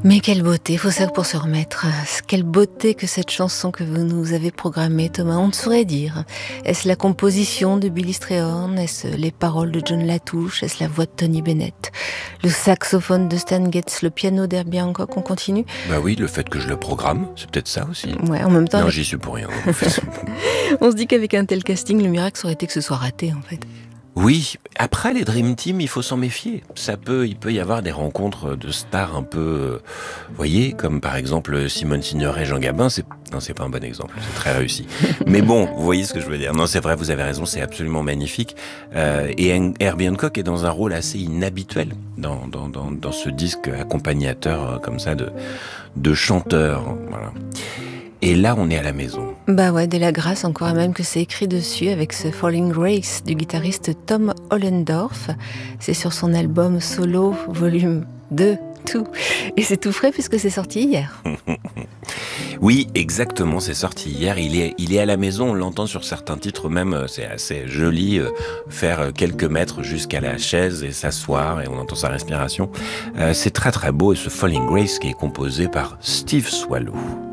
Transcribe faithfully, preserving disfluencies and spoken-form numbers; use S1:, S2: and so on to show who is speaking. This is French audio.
S1: Mais quelle beauté, faut ça pour se remettre. Quelle beauté que cette chanson que vous nous avez programmée, Thomas, on ne saurait dire. Est-ce la composition de Billy Strayhorn? Est-ce les paroles de John Latouche? Est-ce la voix de Tony Bennett? Le saxophone de Stan Getz? Le piano d'Herbie Hancock? On continue?
S2: Bah oui, le fait que je le programme, c'est peut-être ça aussi.
S1: Ouais, en même temps...
S2: Non,
S1: avec...
S2: j'y suis pour rien.
S1: On se dit qu'avec un tel casting, le miracle aurait été que ce soit raté, en fait.
S2: Oui, après les Dream Team, il faut s'en méfier. Ça peut, il peut y avoir des rencontres de stars un peu, euh, vous voyez, comme par exemple Simone Signoret et Jean Gabin. C'est, non, c'est pas un bon exemple, c'est très réussi. Mais bon, vous voyez ce que je veux dire. Non, c'est vrai, vous avez raison, c'est absolument magnifique. Euh, et Herbie Hancock est dans un rôle assez inhabituel dans dans dans, dans ce disque accompagnateur euh, comme ça de de chanteur. Voilà. Et là, on est à la maison.
S1: Bah ouais, dès la grâce, encore même que c'est écrit dessus avec ce Falling Grace du guitariste Tom Ollendorf. C'est sur son album solo, volume deux, tout. Et c'est tout frais puisque c'est sorti hier.
S2: Oui, exactement, c'est sorti hier. Il est, il est à la maison, on l'entend sur certains titres même, c'est assez joli, euh, faire quelques mètres jusqu'à la chaise et s'asseoir et on entend sa respiration. Euh, c'est très très beau et ce Falling Grace qui est composé par Steve Swallow.